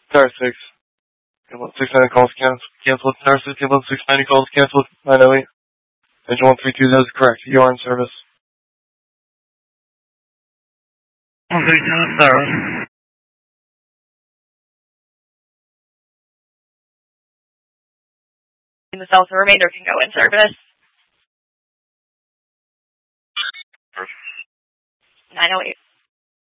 Star 6. 690 calls canceled. Star 6, 690 calls canceled. 908. Engine 132, that is correct. You are in service. 132, service. In the south, the remainder can go in service. 908.